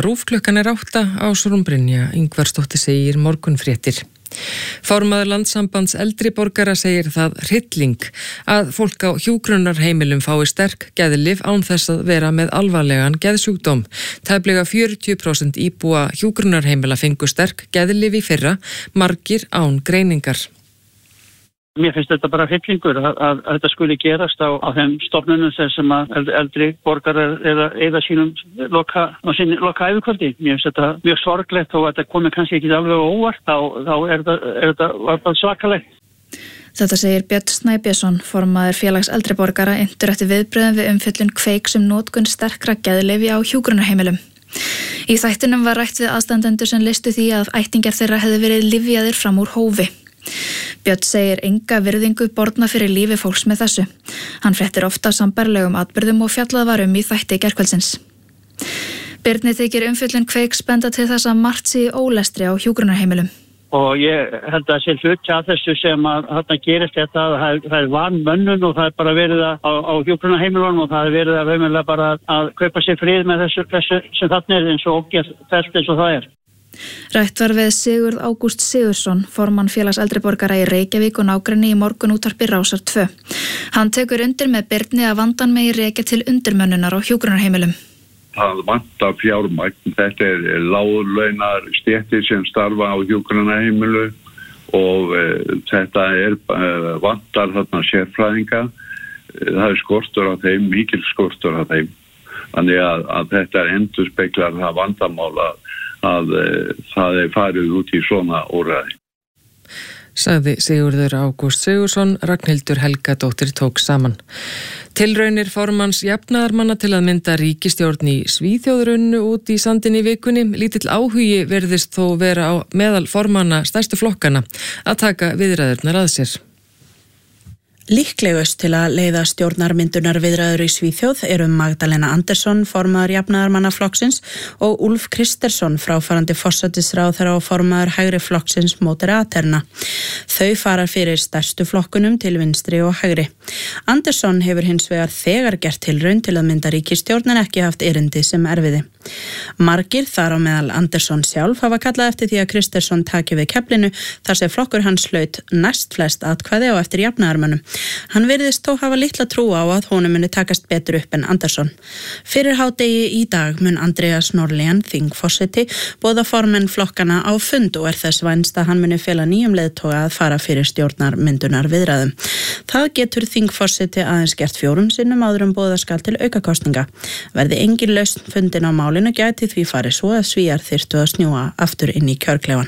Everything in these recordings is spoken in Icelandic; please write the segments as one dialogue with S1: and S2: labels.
S1: RÚV, klukkan 8 Ásrún Brynja Ingvarsdóttir segir morgunfréttir. Formaður Landssambands eldri borgara segir það hrylling að fólk á hjúkrunarheimilum fái sterk geðlyf án þess að vera með alvarlegan geðsjúkdóm. Tæplega 40% íbúa hjúkrunarheimila fengu sterk geðlyf í fyrra, margir án greiningar.
S2: Mér finnst þetta bara hryllingur að þetta skuli gerast á þeim stofnunum sem að eldri borgarar eða sínum loka ævikvöldi. Mér finnst þetta mjög sorglegt og þetta komið kannski ekki alveg óvart, þá er þetta bara svakalegt.
S3: Þetta segir Björn Snæbjörnsson, formaður félags eldri borgara, inntur eftir viðbröðum við umfjöllun Kveiks notkun sterkra geðlyfja á hjúkrunarheimilum. Í þættinum var rætt við aðstandendur sem listu því að ættingjar þeirra hefði verið lyfjaðir fram úr hófi. Björn segir enga virðingu borna fyrir lífi fólks með þessu. Hann fréttir ofta sambærilegum atburðum og fjallað var í þætti gærkvöldsins. Birni þykir umfjöllun Kveiks benda til þess að margt sé ólestri á hjúkrunarheimilum.
S2: Og ég held að sé hluti af þessu sem að þarna gerist þetta, það er vanmönnun og það er bara verið á hjúkrunarheimilunum og það er verið að veimilega bara að kaupa sér frið með þessu sem þarna er eins og ógeðfellt eins og það er.
S3: Rætt var við Sigurð Ágúst Sigurðsson, formann félags eldri borgara í Reykjavík og nágrenni í morgunútvarpi Rásar 2. Hann tekur undir með Birni að vandann megi rekja til undirmönnunar á hjúkrunarheimilum.
S4: Það vantar fjármagn. Þetta er láglaunar stéttir sem starfa á hjúkrunarheimilu og þetta vantar þarna sérfræðinga. Það er skortur á þeim, mikil skortur á þeim. Þannig að þetta endurspeglar það vandamála að það er farið út í svona úrræði.
S1: Sagði Sigurður Ágúst Sigurðsson, Ragnhildur Helgadóttir tók saman. Tilraunir formanns jafnaðarmanna til að mynda ríkisstjórn í Svíþjóð runnu út í sandinn í vikunni. Lítill áhugi virðist þó vera á meðal formanna stærstu flokkana að taka viðræðurnar að sér.
S5: Líklegust til að leiða stjórnarmyndunar viðræður í Svíþjóð eru Magdalena Andersson, formaður jafnaðarmannaflokksins og Úlf Kristersson, fráfarandi forsætisráðherra og formaður hægri flokksins Moderaterna. Þau fara fyrir stærstu flokkunum til vinstri og hægri. Andersson hefur hins vegar þegar gert tilraun til að mynda ríkisstjórn en ekki haft erindi sem erfiði. Margir, þar á meðal Andersson sjálf, hafa kallað eftir því að Kristersson taki við keflinu þar sem flokkur hans hlaut næst flest atkvæði á eftir jafnaðarmönnum. Hann virðist þó hafa litla trú á að honum muni takast betur upp en Andersson. Fyrir hádegi í dag mun Andreas Norlén, þingforseti, boða formenn flokkana á fund og er þess vænst að hann muni fela nýjum leiðtoga að fara fyrir stjórnarmyndunar viðræðum. Það getur þingforseti aðeins gert 4 sinnum áður boða skal til aukakosninga. Verði engin lausn fundin á málinu gæti því farið svo að Svíar þyrftu að snúa aftur inn í kjörklefan.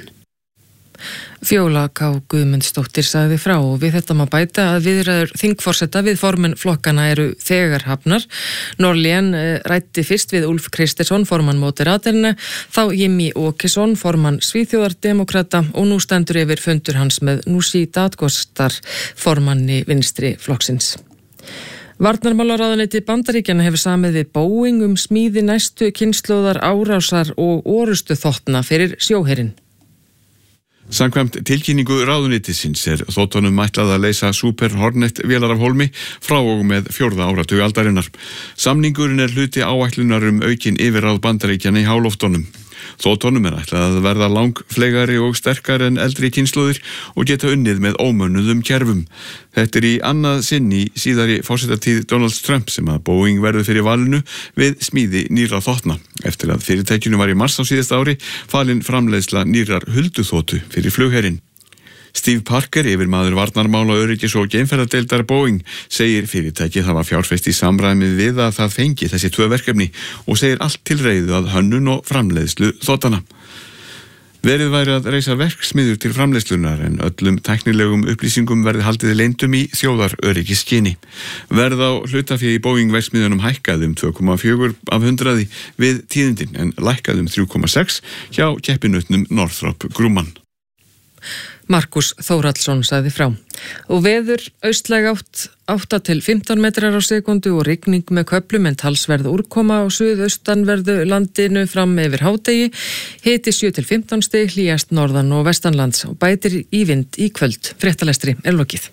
S1: Fjóla K. Guðmundsdóttir sagði frá og við þetta má bæta að viðræður þingforseta við formenn flokkana eru þegar hafnar. Norlén ræddi fyrst við Úlf Kristersson, formann Moderaterna, þá Jimmy Åkesson, formann Svíþjóðardemokrata og nú stendur yfir fundur hans með Nooshi Dadgostar, formanni vinstri flokksins. Varnarmálaráðuneyti Bandaríkjanna hefur samið við Boeing smíði næstu kynslóðar árásar og orustuþotna fyrir sjóherinn.
S6: Samkvæmt tilkynningu ráðuneytisins er þotunum ætlað að leysa Super Hornet vélar af hólmi frá og með 4. áratug aldarinnar. Samningurinn er hluti áætlunar aukin yfirráð Bandaríkjanna í háloftunum. Þotunum er ætlað að verða langflegari og sterkari en eldri kynslóðir og geta unnið með ómönnuðum kerfum. Þetta er í annað sinn í síðari forsetatíð Donald Trump sem að Boeing verður fyrir valinu við smíði nýrra þotna. Eftir að fyrirtækinu var í mars á síðasta ári falin framleiðsla nýrrar hulduþotu fyrir flugherinn. Steve Parker, yfirmaður varnarmála, öryggis og geimferðadeildar Boeing, segir fyrirtækið hafa fjárfest í samræmi við að það fengi þessi 2 verkefni og segir allt til reiðu að hönnun og framleiðslu þotana. Verið væri að reisa verksmiðjur til framleiðslunar en öllum tæknilegum upplýsingum verði haldið leyndum í þjóðaröryggisskyni. Verð á hlutafé í Boeing verksmiðjunum hækkaði 2,4% við tíðindin en lækkaði 3,6% hjá keppinutnum Northrop Grumman.
S1: Markus Þórhallsson sagði frá. Og veður austlæg átt 8 til 15 metrar á sekundu og rigning með köflum en talsverð úrkoma á suðaustanverðu landinu fram yfir hádegi. Hiti 7 til 15 stig, hlýjast norðan og vestanlands og bætir í vind í kvöld. Fréttalestri er lokið.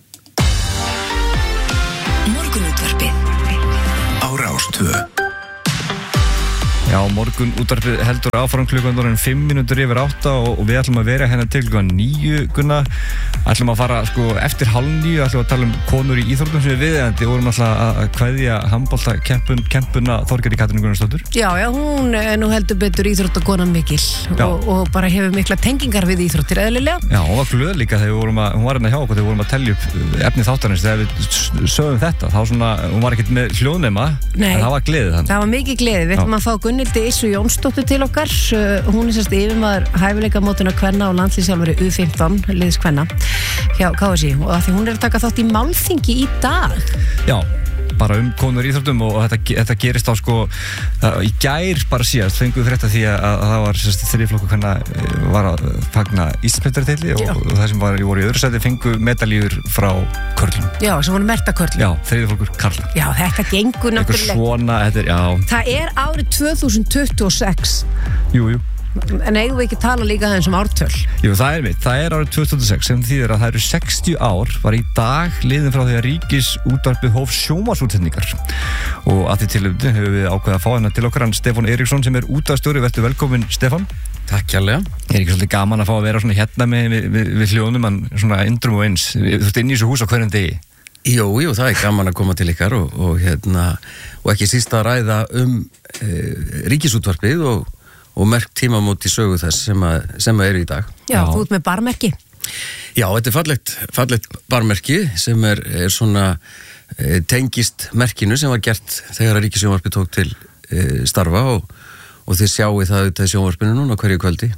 S7: Morgunútvarpið á Rás 2. Já, morgun útvarpið heldur áfram klukkan 5 mínútur yfir 8 og við ætlum að vera hérna til klukkan 9 Gunnar. Ætlum að fara eftir 8:30 ætlum að tala konur í íþróttum sem við viðeigandi vorum alltaf að kveðja handboltakempuna Þorgerði Katrínu Gunnarsdóttur.
S8: Já, hún nú heldur betur íþróttakonan mikil og bara hefur mikla tengingar við íþróttir eðlilega.
S7: Já, hún var glöð líka þegar hún var hérna hjá okkur þegar við vorum að telja upp efni þáttarins þegar við sögum þetta. Þá hún var ekkert með hljóðnema en það var gleðið þannig. Það var mikið gleðið. Við ætlum að fá Gunnhildi Issu Jónsdóttur til okkar. Hún er sérst yfirmaður hæfileikamótuna kvenna og landslýsjálfari U15 liðs kvenna hjá KSÍ og að því hún er að taka þátt í málþingi í dag. Já, bara konur í íþróttum og þetta gerist á í gær bara síðast fengum við frétta því að það var þriðflokkur kvenna var að fagna Íslandsmeistaratitilli og það sem voru í öðru sæti fengu medaljur frá körlum. Já, sem voru merta körlum. Já, þriðflokkur karla. Já, þetta gengur náttúrulega. Svona, það er árið 2026. Jú. En eigum við ekki tala líka aðeins ártöl? Jú, það er mitt. Það er árið 2026 sem þýðir að það eru 60 ár var í dag liðin frá því að Ríkisútvarpið hóf sjónvarpsútsendingar og að því tilefni hefur við ákveðið að fá hérna til okkar hann Stefán Eiríksson sem er útvarpsstjóri. Vertu velkominn, Stefán. Takk hérlega. Er ekki svolítið gaman að fá að vera svona hérna við hljóðnum hann svona indrum og eins. Þú ert inn í þessu hús á hverjum degi. Jú, það er gaman að koma til ykkar og ekki síst að ræða Ríkisútvarpið og merkt tímamót í sögu þess sem eru í dag. Já, þú ert með barmerki. Já, þetta er fallegt barmerki sem er svona tengist merkinu sem var gert þegar að Ríkissjónvarpið tók til starfa og þið sjáu það auðvitað í sjónvarpinu núna hverju kvöldi.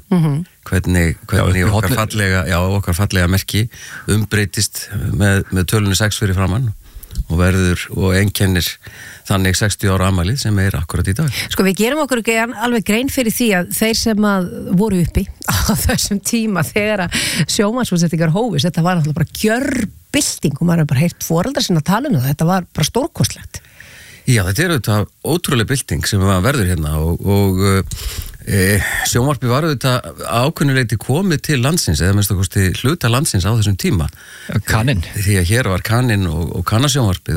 S7: Hvernig okkar fallega merki umbreytist með tölunni 6 fyrir framann og verður og einkennir þannig 60 ára afmælið sem er akkurat í dag. Við gerum okkur ekki alveg grein fyrir því að þeir sem voru uppi á þessum tíma þegar að sjónvarpsútsendingar hófust, þetta var náttúrulega bara gjörbylting og maður hefur bara heyrt foreldrar sinna tala um það, þetta var bara stórkostlegt. Já, þetta er auðvitað ótrúlega bylting sem verður hérna og sjónvarpið var auðvitað ákveðnuleyti komið til landsins eða minnst okkur hluta landsins á þessum tíma. Kaninn. Því að hér var kaninn og kannasjónvarpið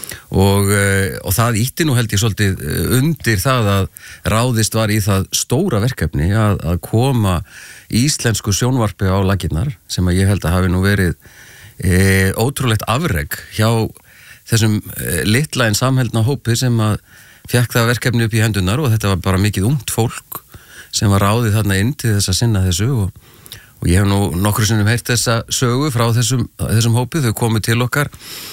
S7: og það ítti nú held ég svolítið undir það að ráðist var í það stóra verkefni að koma íslensku sjónvarpi á laginnar sem að ég held að hafi nú verið ótrúlegt afrek hjá þessum litla en samheldna hópi sem að fekk það verkefni upp í hendunar og þetta var bara mikið ungt fólk sem var ráðið þarna inn til þess að sinna þessu og ég hef nú nokkru sinnum heyrt þessa sögu frá þessum hópi. Þau komu til okkar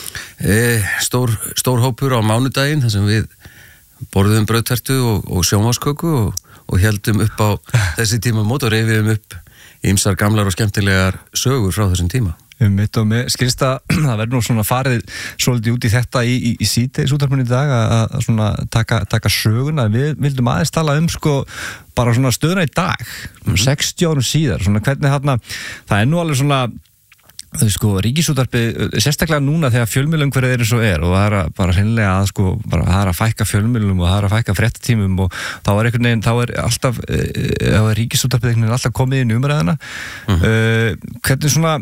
S7: stór hópur á mánudaginn þar sem við borðum brauðtertu og sjónvarpsköku og heldum upp á þessi tímamót og reyfiðum upp ýmsar gamlar og skemmtilegar sögur frá þessum tíma. Mitt og með skilst að það verður nú svona farið svolítið út í þetta í síðdegisútvarpinu í dag að svona taka söguna. Við vildum aðeins tala bara svona stöðuna í dag 60 árum síðar, svona hvernig þarna það er nú alveg svona Ríkisútvarpið, sérstaklega núna þegar fjölmiðlumhverfið er eins og og það er bara hreinlega að það er að fækka fjölmiðlum og það er að fækka fréttatímum og þá er einhvern veginn, þá er alltaf Ríkisútvarpið einhvern veginn alltaf komið inn í umræðina. Hvernig svona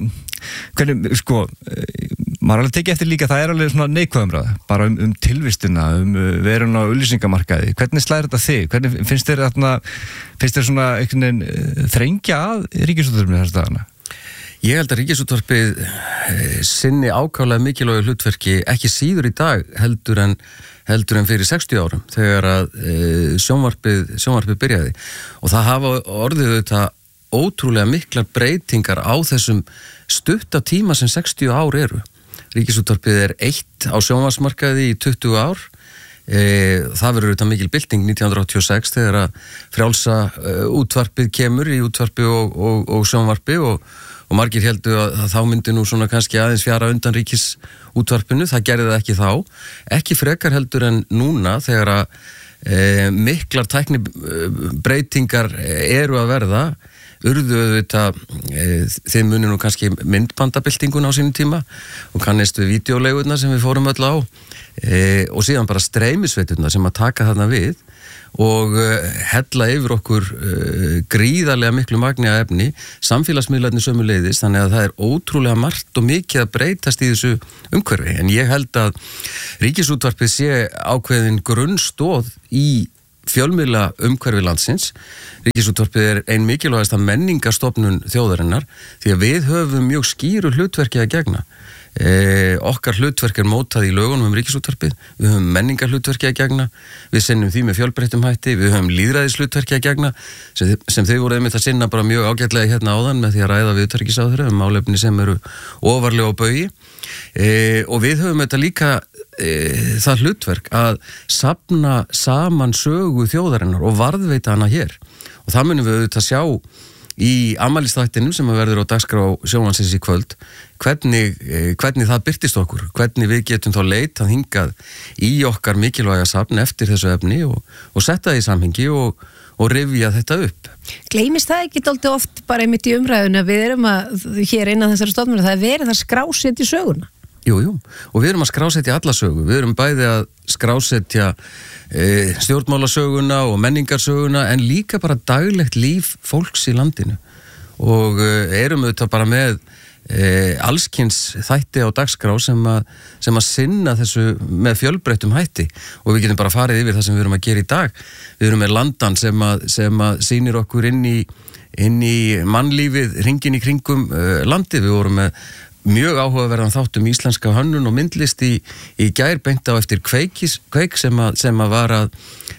S7: maður alveg tekið eftir líka, það er alveg svona neikvæðumræða bara tilvistina, verun á auglýsingamarkaði. Hvernig slæðir þetta þig? Hvernig finnst þér svona einhvern veginn þrengja að Ríkisútvarpinu þessa dagana? Ég held að Ríkisútvarpið sinni ákaflega mikilvægu hlutverki ekki síður í dag heldur en fyrir 60 árum þegar að sjónvarpið byrjaði og það hafa orðið auðvitað ótrúlega miklar breytingar á þessum stutta tíma sem 60 ár eru. Ríkisútvarpið er eitt á sjónvarpsmarkaði í 20 ár. Það verður auðvitað mikil bylting 1986 þegar að frjálsa útvarpið kemur í útvarpi og sjónvarpi og margir heldur að þá myndi nú svona kannski aðeins fjara undan Ríkisútvarpinu, það gerði það ekki þá, ekki frekar heldur en núna þegar að miklar tæknibreytingar eru að verða, urðu auðvitað, þeim muni nú kannski myndbandabyltingun á sínum tíma og kannist við vídeoleigurnar sem við fórum öll á og síðan bara streymisveiturnar sem að taka þarna við og hella yfir okkur gríðarlega miklu magni af efni, samfélagsmiðlarnir sömuleiðis, þannig að það er ótrúlega margt og mikið að breytast í þessu umhverfi, en ég held að Ríkisútvarpið sé ákveðin grunnstóð í fjölmiðla umhverfi landsins. Ríkisútvarpið er ein mikilvægasta menningarstofnun þjóðarinnar því að við höfum mjög skýru hlutverki að gegna. Okkar hlutverk er mótað í lögunum Ríkisútvarpið, við höfum menningarhlutverki að gegna, við sinnum því með fjölbreyttum hætti, við höfum lýðræðishlutverki að gegna sem þau voru einmitt að sinna bara mjög ágætlega hérna áðan með því að ræða við utanríkisráðherra málefni sem eru ofarlega á baugi og við höfum þetta líka það hlutverk að safna saman sögu þjóðarinnar og varðveita hana hér og það munum við auðvitað sjá í afmælisþættinum sem verður á dagskrá sjónvarpsins í kvöld hvernig það birtist okkur, hvernig við getum þá leitað hingað í okkar mikilvæga safn eftir þessu efni og setja það í samhengi og rifja þetta upp.
S8: Gleymist það ekki dálítið oft bara einmitt í umræðuna við erum að hér innan þessari stofnunar það er verið að skrásetja söguna?
S7: Jú, og við erum að skrásetja alla sögu, við erum bæði að skrásetja stjórnmálasöguna og menningarsöguna en líka bara daglegt líf fólks í landinu og erum auðvitað bara með allskins þætti á dagskrá sem að sinna þessu með fjölbreyttum hætti og við getum bara farið yfir það sem við erum að gera í dag. Við erum með landan sem að sýnir okkur inn í mannlífið, hringinn í kringum landið. Við vorum með mjög áhugaverðan þáttum íslenska hönnun og myndlist í gær beint á eftir Kveik sem að var að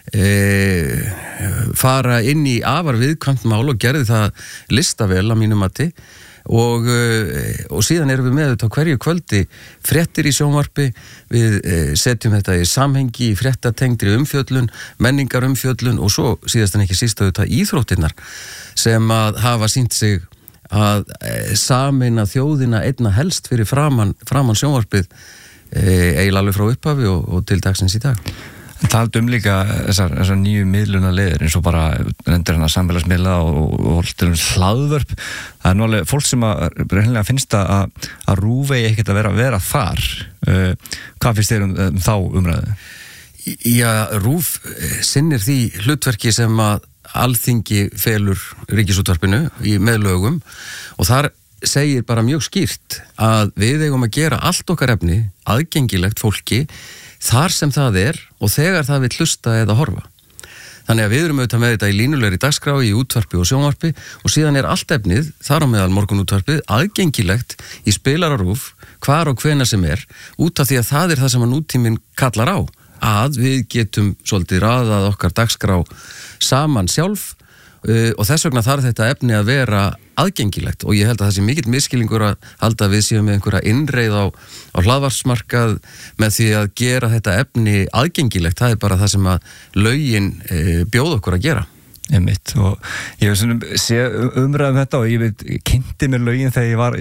S7: fara inn í afar viðkvæmt mál og gerði það listavel að mínum mati og síðan erum við með þetta á hverju kvöldi fréttir í sjónvarpi, við setjum þetta í samhengi, í fréttatengdri umfjöllun, menningarumfjöllun og svo síðast en ekki síst þetta íþróttirnar sem að hafa sýnt sig að sameina þjóðina einna helst fyrir framan sjónvarpið eiginlega alveg frá upphafi og til dagsins í dag.
S9: Talað líka þessar nýju miðluna leiðir eins og bara endur hennar samfélagsmiðla og hlaðvörp. Það er nú alveg fólk sem að finnst að RÚV eigi ekkert að vera þar. Hvað finnst þér um þá umræðu?
S7: Já, RÚV sinnir því hlutverki sem að Alþingi felur Ríkisútvarpinu með lögum og þar segir bara mjög skýrt að við eigum að gera allt okkar efni aðgengilegt fólki þar sem það er og þegar það vill hlusta eða horfa. Þannig að við erum auðvitað með þetta í línulegri dagskrá, í útvarpi og sjónvarpi og síðan er allt efnið, þar á meðal morgunútvarpið, aðgengilegt í spilararúf, hvar og hvenær sem er, út af því að það er það sem að nútíminn kallar á. Að við getum svolítið raðað okkar dagskrá saman sjálf og þess vegna þarf þetta efni að vera aðgengilegt og ég held að það sé mikill misskilningur að halda að við séum með einhverja innreið á hlaðvarpsmarkað með því að gera þetta efni aðgengilegt, það er bara það sem að lögin bjóða okkur að gera.
S9: Einmitt og ég hef sé umræðum þetta og ég kynnti mér lögin þegar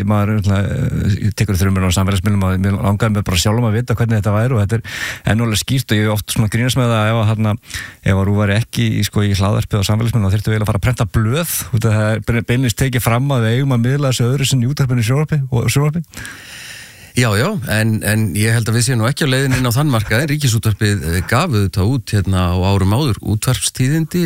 S9: ég tekur þrjumur á samfélagsmiðlum og mér langaði mig bara sjálfum að vita hvernig þetta væri og þetta er ennulega skýrt og ég hef oft svona grínast með það ef að RÚV væri ekki í hlaðvarpi á samfélagsmiðlum þá þyrftu vel að fara að prenta blöð og það er beinlínis tekið fram að við eigum að miðla þessu öðru sinni í útvarpinu sjónvarpi.
S7: Já, en ég held að við séum nú ekki á leiðin inn á þann markað en Ríkisútvarpið gaf þetta út hérna á árum áður útvarpstíðindi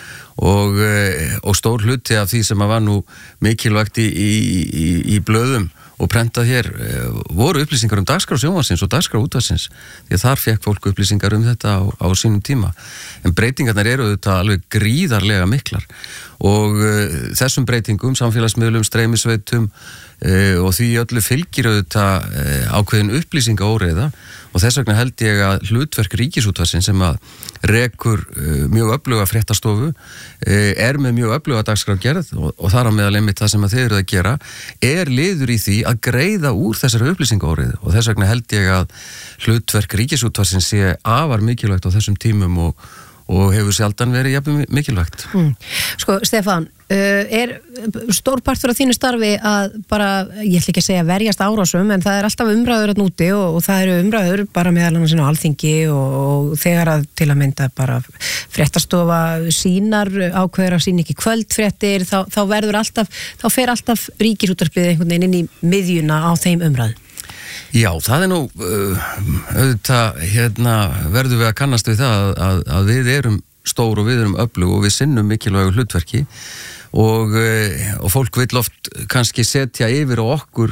S7: og stór hluti af því sem að var nú mikilvægt í blöðum og prentað hér voru upplýsingar dagskrá sjónvarpsins og dagskrá útvarpsins því að þar fekk fólk upplýsingar þetta á sínum tíma en breytingarnar eru þetta alveg gríðarlega miklar og þessum breytingum, samfélagsmiðlum, streymisveitum og því öllu fylgir auðvitað ákveðin upplýsingaóreiða og þess vegna held ég að hlutverk Ríkisútvarpsins sem að rekur mjög öfluga fréttastofu með mjög öfluga dagskrárgerð og þar á meðal einmitt það sem að þeir eru að gera liður í því að greiða úr þessari upplýsingaóreiðu og þess vegna held ég að hlutverk Ríkisútvarpsins sé afar mikilvægt á þessum tímum og hefur sjaldan verið jafn mikilvægt.
S8: Sko, Stefán, er stór partur af þínu starfi að bara, ég ætla ekki að segja verjast árásum, en það er alltaf umræður að núti og það eru umræður bara meðal annars á Alþingi og þegar að til að mynda bara fréttastofa sínar ákveður að sína ekki kvöldfréttir, þá verður alltaf, þá fer alltaf Ríkisútvarpið einhvern veginn inn í miðjuna á þeim umræðu.
S7: Já, það er nú auðvitað, verðum við að kannast við það að við erum stór og við erum öflug og við sinnum mikilvægu hlutverki og fólk vill oft kannski setja yfir á okkur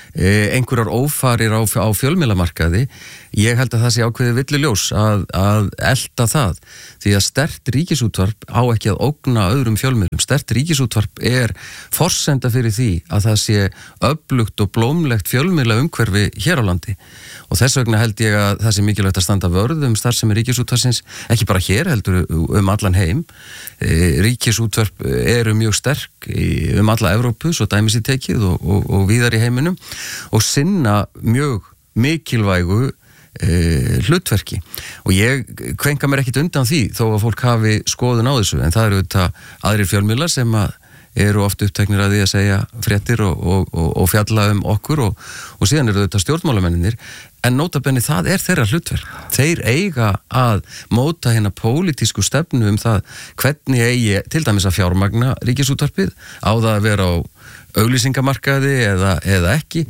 S7: einhverjar ófarir á fjölmiðlamarkaði. Ég held að það sé ákveðið villuljós að elta það, því að sterkt ríkisútvarp á ekki að ógna öðrum fjölmiðlum. Sterkt ríkisútvarp forsenda fyrir því að það sé öflugt og blómlegt fjölmiðla umhverfi hér á landi, og þess vegna held ég að það sé mikilvægt að standa vörð starfsemi ríkisútvarpsins, ekki bara hér heldur allan heim. Ríkisútvarp eru mjög sterk alla Evrópu, svo dæmis í tekið og víðar í heiminum, og sinna mjög mikilvægu hlutverki, og ég kvenka mér ekkit undan því þó að fólk hafi skoðun á þessu, en það eru þetta aðrir fjölmiðlar sem eru oft uppteknir að því að segja fréttir og fjalla okkur, og síðan eru þetta stjórnmálamennir, en nótabenni það þeirra hlutverk. Þeir eiga að móta hérna pólitísku stefnu það hvernig eigi til dæmis að fjármagna ríkisútvarpið, á það að vera á auglýsingamarkaði eða ekki,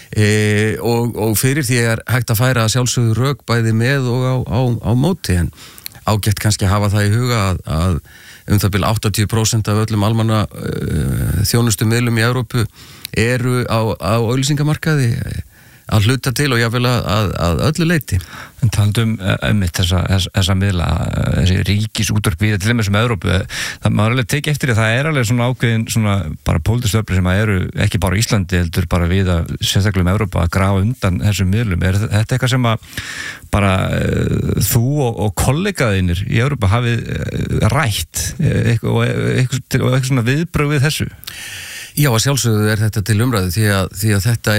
S7: og fyrir því hægt að færa sjálfsögðu rök bæði með og á móti, en ágætt kannski að hafa það í huga að það byrja 80% af öllum almanna þjónustu miðlum í Evrópu eru á auglýsingamarkaði að hluta til og jáfnvel að öllu leyti.
S9: En talandum þessa miðla, þessi ríkisútvarp við til þeim sem Evrópu, það maður alveg tekið eftir það alveg svona ákveðin svona bara pólitískt öfli sem eru ekki bara í Íslandi heldur bara við að sérstaklega um Evrópu að grafa undan þessum miðlum. Þetta eitthvað sem að bara þú og kollegaðinir í Evrópu hafið rætt og eitthvað svona viðbrögð við þessu?
S7: Já, að sjálfsögðu þetta til umræðu því að þetta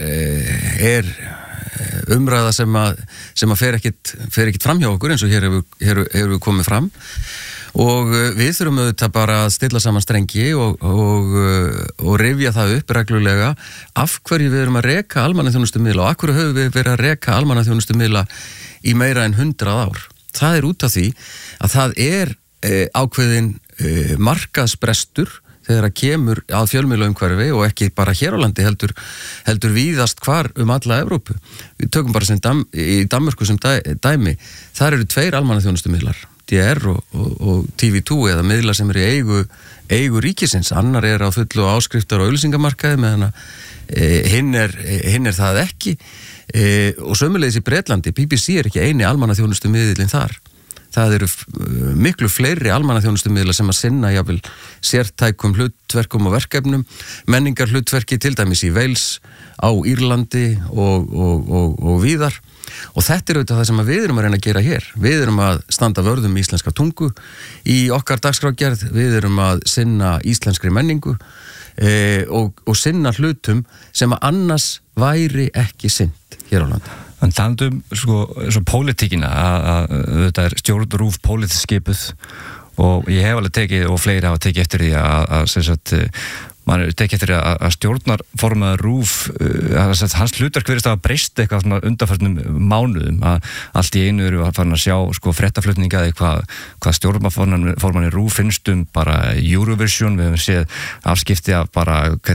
S7: er umræða sem að fer ekkit fram hjá okkur, eins og hér hefur við komið fram, og við þurfum auðvitað bara að stilla saman strengi og rifja það upp reglulega af hverju við erum að reka almannaþjónustumiðla og af hverju höfum við verið að reka almannaþjónustumiðla í meira en 100 ár. Það út af því að það ákveðin markaðsbrestur þegar að kemur að fjölmiðlaumhverfi, og ekki bara hér á landi heldur víðast hvar alla Evrópu. Við tökum bara í Danmörku sem dæmi, þar eru 2 almannaþjónustumiðlar, DR og TV2, eða miðlar sem eru í eigu ríkisins, annar á fullu áskriftar og auglýsingamarkaði, meðan hinn er það ekki, og sömuleiðis í Bretlandi, BBC ekki eini almannaþjónustumiðlinn þar. Það eru miklu fleiri almannaþjónustumiðla sem að sinna jafnvel sértækum hlutverkum og verkefnum, menningar hlutverki til dæmis í Wales, á Írlandi og víðar, og þetta auðvitað það sem við erum að reyna að gera hér. Við erum að standa vörðum íslenska tungu í okkar dagskrárgerð, við erum að sinna íslenskri menningu og sinna hlutum sem að annars væri ekki sinnt hér á landi.
S9: En talandum svo pólitíkina að þetta stjórn RÚV pólitískt skipuð, og ég hef alveg tekið og fleiri hafa tekið eftir því að maður tekið eftir að stjórnarformaður RÚV, hans hlutverk virðist að breyst eitthvað svona undanförnum mánuðum, að allt í einu eru að fara að sjá fréttaflutninga eða hvað stjórnarformaður RÚV finnst bara Eurovision. Við höfum séð afskipti af bara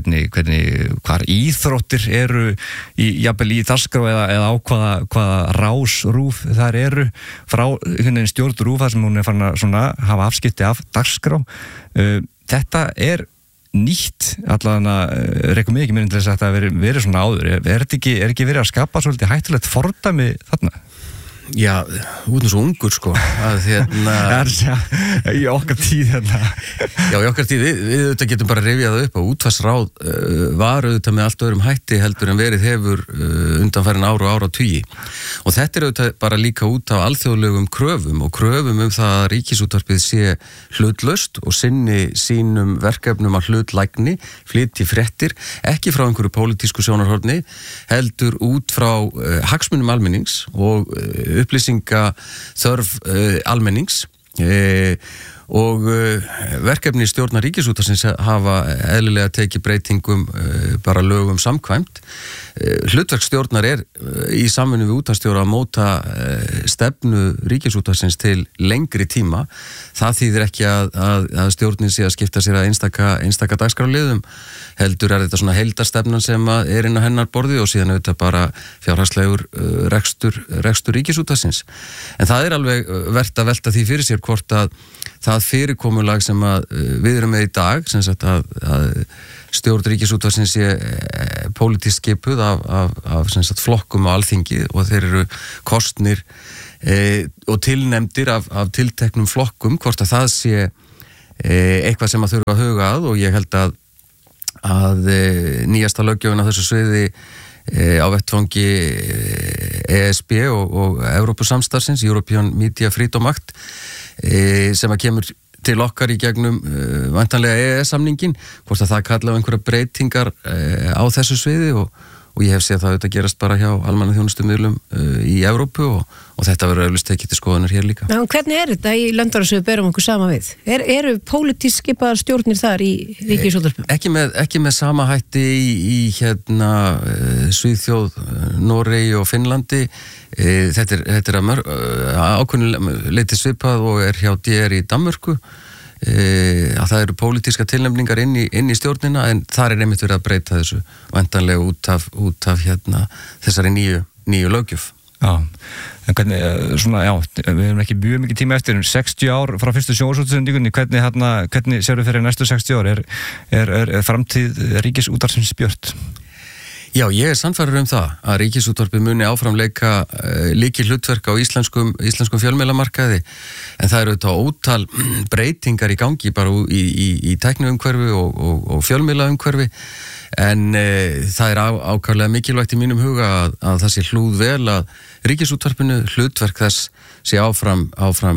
S9: hvar íþróttir eru jafnvel í dagskrá eða á hvaða rás RÚV þar eru frá stjórn RÚV, þar sem hún farin að hafa afskipti af dagskrá. Þetta nýtt, allan að rekum mig ekki mér til þess að þetta verið svona áður. Er ekki verið að skapa svolítið hættulegt fordæmi þarna?
S7: Já, út svo ungur að
S9: í okkar tíð
S7: Já, í okkar tíð, við auðvitað getum bara rifjað upp og útvarpsráð var auðvitað með allt öðrum hætti heldur en verið hefur undanfærin ár og áratugi, og þetta auðvitað bara líka út af alþjóðlegum kröfum og kröfum það að ríkisútvarpið sé hlutlaust og sinni sínum verkefnum að hlutlægni, flytji fréttir ekki frá einhverju pólitísku sjónarhorni heldur út frá hagsmunum almennings og upplýsingaþörf almennings, og verkefni stjórnar ríkisútvarpsins hafa eðlilega tekið breytingum bara lögum samkvæmt. Hlutverk stjórnar í samvinnu við útvarpsstjóra að móta stefnu ríkisútvarpsins til lengri tíma. Það þýðir ekki að stjórnin sé að skipta sér að einstaka dagskrárliðum, heldur þetta svona heildarstefnan sem inn á hennar borði, og síðan auðvitað bara fjárhagslegur rekstur ríkisútvarpsins. En það alveg vert að velta því fyrir sér hvort að það fyrirkomulag sem að við erum með í dag, sem sagt að stjórn Ríkisútvarpsins sé pólitískt skipuð af sem sagt flokkum á Alþingi og þeir eru kosnir og tilnefndir af tilteknum flokkum, hvort að það sé eitthvað sem að þurfa að huga að, og ég held að nýjasta löggjöfin á þessu sviði á vettvangi ESB og Evrópusamstarfsins, European Media Freedom Act, sem að kemur til okkar í gegnum væntanlega EES-samningin, hvort að það kalla á einhverja breytingar á þessu sviði og ég hef séð það auðvitað gerast bara hjá almannaþjónustumiðlum í Evrópu og þetta verður auðvitað tekið til skoðunar hér líka.
S8: Já, hvernig þetta í löndunum sem við berum okkur sama við? Eru pólitískt skipaðar stjórnir þar í Ríkisútvarpinu?
S7: Ekki með sama hætti í Svíþjóð, Noregi og Finnlandi. Þetta er ákveðnu leiti svipað og er hjá DR í Danmörku. Að það eru pólitíska tilnefningar inn í stjórnina, en þar er einmitt verið að breyta þessu vantanlega út af þessari nýju löggjöf.
S9: Já, en hvernig, við erum ekki mjög mikið tíma eftir, 60 ár frá fyrstu sjónvarpsútsendingunni, hvernig sérðu fyrir næstu 60 ár, er framtíð Ríkisútvarpsins björt?
S7: Já, ég er sannfærður það að Ríkisútvarpið muni áfram leika lykil hlutverk á íslenskum fjölmiðlamarkaði, en það eru þetta ótal breytingar í gangi bara í tækniumhverfi og fjölmiðlaumhverfi, en það er ákaflega mikilvægt í mínum huga að það sé hlúð vel að Ríkisútvarpinu hlutverk þess sé áfram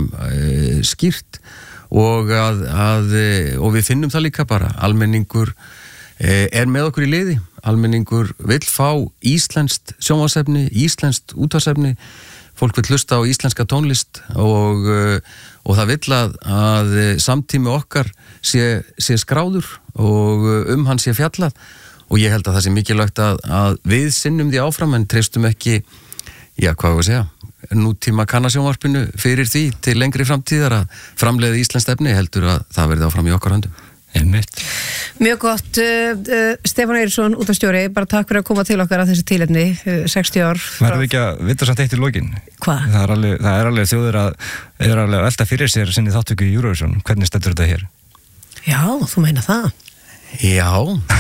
S7: skýrt og við finnum það líka bara, almenningur er með okkur í liði, almenningur vill fá íslenskt sjónvarpsefni, íslenskt útvarpsefni, fólk vill hlusta á íslenska tónlist og það vill að samtími okkar sé skráður og hann sé fjallað, og ég held að það sé mikilvægt að við sinnum því áfram en treystum ekki, hvað var að segja, nútíma kannasjónvarpinu fyrir því til lengri framtíðar að framleiða íslenskt efni, heldur að það verði áfram í okkar höndum.
S8: Mjög gott, Stefán Eiríksson, útvarpsstjóri, bara takk fyrir að koma til okkar að þessi tilefni, 60 ár.
S9: Verður ekki að vita samt eitt í lokin?
S8: Hvað?
S9: Það er alveg þjóðir að velta fyrir sér sinni þáttöku í Eurovision. Hvernig stendur þetta hér?
S8: Já, þú meina það.
S7: Já.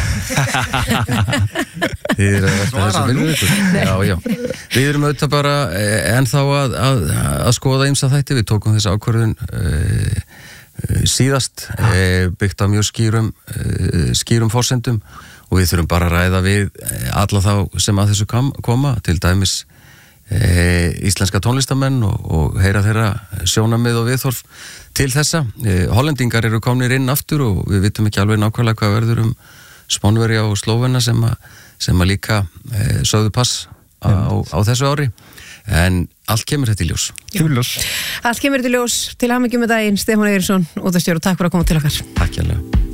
S7: Þið eru þessu viljum ykkur. Já. Við erum auðvitað bara ennþá að skoða ýmsa þætti. Við tókum þessi ákvörðun síðast, byggt á mjög skýrum forsendum, og við þurfum bara að ræða við alla þá sem að þessu koma, til dæmis íslenska tónlistamenn og heyra þeirra sjónarmið og viðhorf til þessa. Hollendingar eru komnir inn aftur og við vitum ekki alveg nákvæmlega hvað verður Spánverja og Slóvena sem að líka sögðu pass á þessu ári. En allt kemur þetta í ljós.
S8: Allt kemur þetta í ljós. Til hamingju með daginn, Stefán Eiríksson, útvarpsstjóri, takk fyrir að koma til okkar.
S7: Takk hérlega.